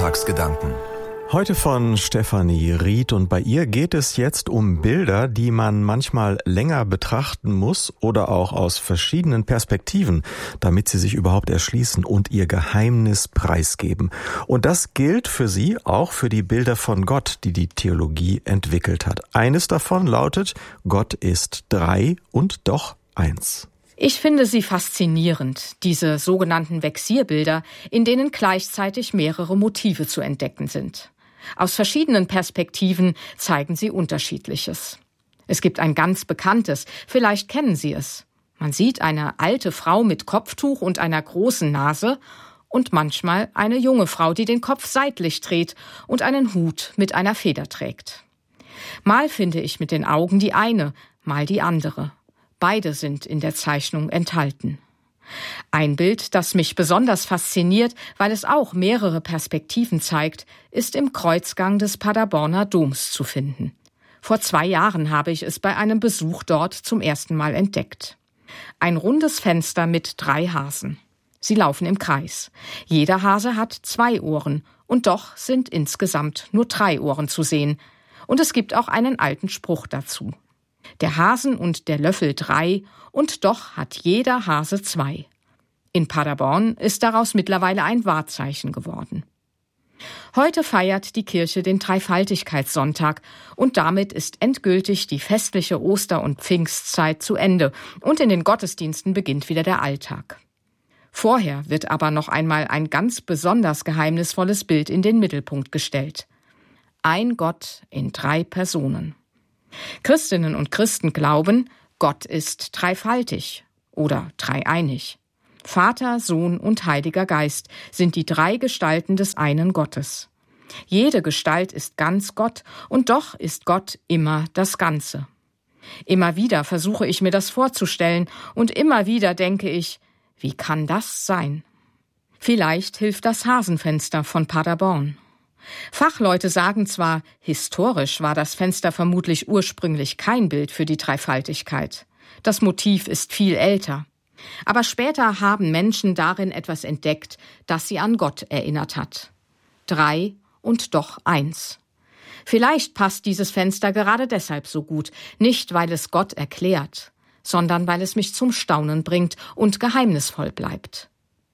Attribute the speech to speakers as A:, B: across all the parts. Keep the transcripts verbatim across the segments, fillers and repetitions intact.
A: Sonntagsgedanken.
B: Heute von Stefanie Ried, und bei ihr geht es jetzt um Bilder, die man manchmal länger betrachten muss oder auch aus verschiedenen Perspektiven, damit sie sich überhaupt erschließen und ihr Geheimnis preisgeben. Und das gilt für sie auch für die Bilder von Gott, die die Theologie entwickelt hat. Eines davon lautet: Gott ist drei und doch eins.
C: Ich finde sie faszinierend, diese sogenannten Vexierbilder, in denen gleichzeitig mehrere Motive zu entdecken sind. Aus verschiedenen Perspektiven zeigen sie Unterschiedliches. Es gibt ein ganz bekanntes, vielleicht kennen Sie es. Man sieht eine alte Frau mit Kopftuch und einer großen Nase und manchmal eine junge Frau, die den Kopf seitlich dreht und einen Hut mit einer Feder trägt. Mal finde ich mit den Augen die eine, mal die andere. Beide sind in der Zeichnung enthalten. Ein Bild, das mich besonders fasziniert, weil es auch mehrere Perspektiven zeigt, ist im Kreuzgang des Paderborner Doms zu finden. Vor zwei Jahren habe ich es bei einem Besuch dort zum ersten Mal entdeckt. Ein rundes Fenster mit drei Hasen. Sie laufen im Kreis. Jeder Hase hat zwei Ohren und doch sind insgesamt nur drei Ohren zu sehen. Und es gibt auch einen alten Spruch dazu. Der Hasen und der Löffel drei, und doch hat jeder Hase zwei. In Paderborn ist daraus mittlerweile ein Wahrzeichen geworden. Heute feiert die Kirche den Dreifaltigkeitssonntag und damit ist endgültig die festliche Oster- und Pfingstzeit zu Ende und in den Gottesdiensten beginnt wieder der Alltag. Vorher wird aber noch einmal ein ganz besonders geheimnisvolles Bild in den Mittelpunkt gestellt. Ein Gott in drei Personen. Christinnen und Christen glauben, Gott ist dreifaltig oder dreieinig. Vater, Sohn und Heiliger Geist sind die drei Gestalten des einen Gottes. Jede Gestalt ist ganz Gott und doch ist Gott immer das Ganze. Immer wieder versuche ich mir das vorzustellen und immer wieder denke ich, wie kann das sein? Vielleicht hilft das Hasenfenster von Paderborn. Fachleute sagen zwar, historisch war das Fenster vermutlich ursprünglich kein Bild für die Dreifaltigkeit. Das Motiv ist viel älter. Aber später haben Menschen darin etwas entdeckt, das sie an Gott erinnert hat. Drei und doch eins. Vielleicht passt dieses Fenster gerade deshalb so gut, nicht weil es Gott erklärt, sondern weil es mich zum Staunen bringt und geheimnisvoll bleibt.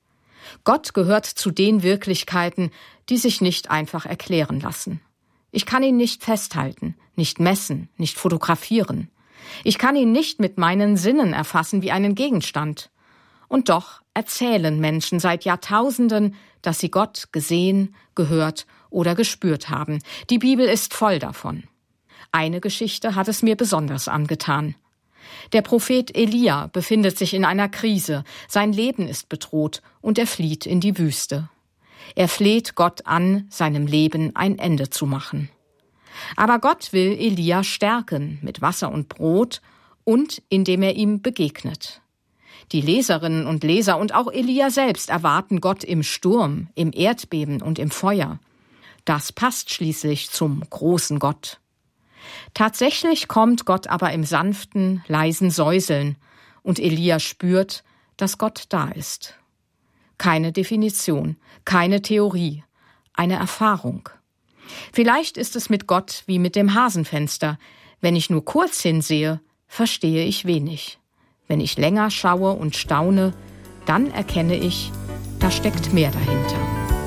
C: Gott gehört zu den Wirklichkeiten, die sich nicht einfach erklären lassen. Ich kann ihn nicht festhalten, nicht messen, nicht fotografieren. Ich kann ihn nicht mit meinen Sinnen erfassen wie einen Gegenstand. Und doch erzählen Menschen seit Jahrtausenden, dass sie Gott gesehen, gehört oder gespürt haben. Die Bibel ist voll davon. Eine Geschichte hat es mir besonders angetan. Der Prophet Elia befindet sich in einer Krise, sein Leben ist bedroht und er flieht in die Wüste. Er fleht Gott an, seinem Leben ein Ende zu machen. Aber Gott will Elia stärken mit Wasser und Brot und indem er ihm begegnet. Die Leserinnen und Leser und auch Elia selbst erwarten Gott im Sturm, im Erdbeben und im Feuer. Das passt schließlich zum großen Gott. Tatsächlich kommt Gott aber im sanften, leisen Säuseln und Elia spürt, dass Gott da ist. Keine Definition, keine Theorie, eine Erfahrung. Vielleicht ist es mit Gott wie mit dem Hasenfenster. Wenn ich nur kurz hinsehe, verstehe ich wenig. Wenn ich länger schaue und staune, dann erkenne ich, da steckt mehr dahinter.